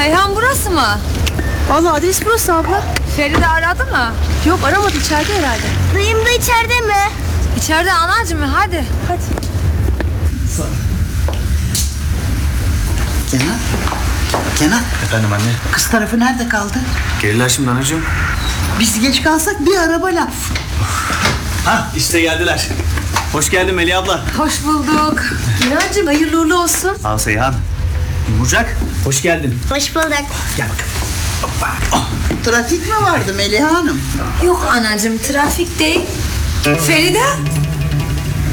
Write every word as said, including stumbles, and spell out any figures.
Seyhan burası mı? Vallahi adres burası abla. Feride aradı mı? Yok aramadı, içeride herhalde. Dayım da içeride mi? İçeride anacığım, hadi. Hadi. Kenan. Kenan. Efendim anne. Kız tarafı nerede kaldı? Gelirler şimdi anacığım. Biz geç kalsak bir araba laf. Ha işte geldiler. Hoş geldin Melih abla. Hoş bulduk. İnancım hayırlı uğurlu olsun. Al Seyhan. Yumurcak. Hoş geldin. Hoş bulduk. Gel bakalım. Hoppa. Oh. Trafik mi vardı Meliha Hanım? Yok anacığım, trafik değil. Feride,